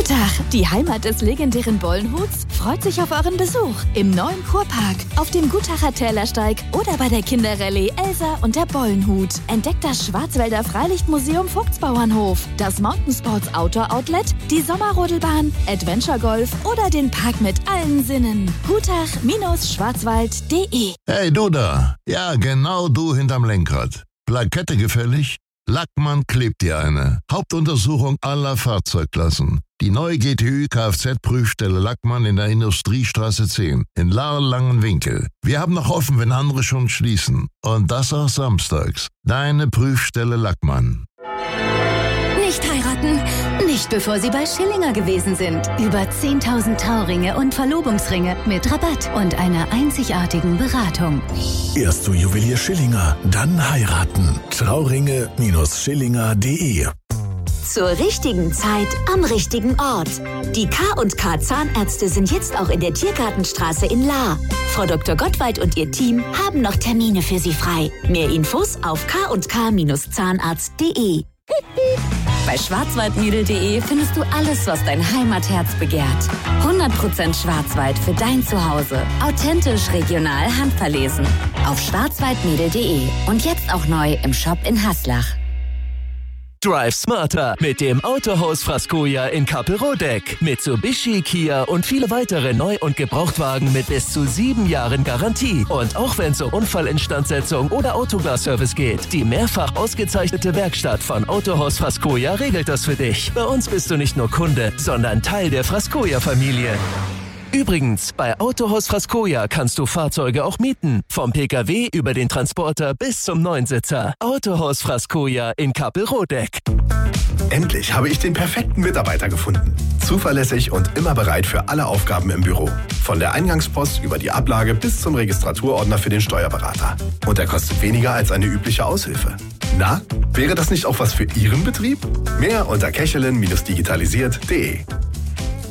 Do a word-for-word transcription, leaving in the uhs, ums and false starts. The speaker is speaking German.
Gutach, die Heimat des legendären Bollenhuts, freut sich auf euren Besuch im neuen Kurpark, auf dem Gutacher Tälersteig oder bei der Kinderrallye Elsa und der Bollenhut. Entdeckt das Schwarzwälder Freilichtmuseum Vogtsbauernhof, das Mountainsports Outdoor Outlet, die Sommerrodelbahn, Adventure Golf oder den Park mit allen Sinnen. Gutach Schwarzwald punkt de. Hey du da, ja genau du hinterm Lenkrad. Plakette gefällig? Lackmann klebt dir eine. Hauptuntersuchung aller Fahrzeugklassen. Die neue G T Ü Kfz-Prüfstelle Lackmann in der Industriestraße zehn in Lahr-Langenwinkel. Wir haben noch offen, wenn andere schon schließen. Und das auch samstags. Deine Prüfstelle Lackmann. Nicht heiraten, nicht bevor Sie bei Schillinger gewesen sind. Über zehntausend Trauringe und Verlobungsringe mit Rabatt und einer einzigartigen Beratung. Erst zu Juwelier Schillinger, dann heiraten. Trauringe Schillinger punkt de. Zur richtigen Zeit am richtigen Ort. Die K und K Zahnärzte sind jetzt auch in der Tiergartenstraße in Lahr. Frau Doktor Gottwald und ihr Team haben noch Termine für Sie frei. Mehr Infos auf k und k zahnarzt punkt de. Bei schwarzwaldmädel punkt de findest du alles, was dein Heimatherz begehrt. hundert Prozent Schwarzwald für dein Zuhause. Authentisch, regional, handverlesen. Auf schwarzwaldmädel punkt de und jetzt auch neu im Shop in Haslach. Drive smarter mit dem Autohaus Frascoja in Kappelrodeck. Mitsubishi, Kia und viele weitere Neu- und Gebrauchtwagen mit bis zu sieben Jahren Garantie. Und auch wenn es um Unfallinstandsetzung oder Autoglas-Service geht, die mehrfach ausgezeichnete Werkstatt von Autohaus Frascoja regelt das für dich. Bei uns bist du nicht nur Kunde, sondern Teil der Frascoja-Familie. Übrigens, bei Autohaus Frascoja kannst du Fahrzeuge auch mieten. Vom Pkw über den Transporter bis zum Neunsitzer. Autohaus Frascoja in Kappelrodeck. Endlich habe ich den perfekten Mitarbeiter gefunden. Zuverlässig und immer bereit für alle Aufgaben im Büro. Von der Eingangspost über die Ablage bis zum Registraturordner für den Steuerberater. Und er kostet weniger als eine übliche Aushilfe. Na, wäre das nicht auch was für Ihren Betrieb? Mehr unter kechelin digitalisiert punkt de.